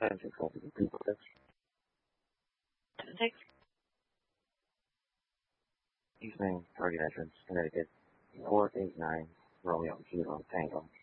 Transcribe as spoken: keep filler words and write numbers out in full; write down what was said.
seven six seven, people six. Six. East Main, target entrance, Connecticut, four eight nine, Romeo, Kilo, Tango.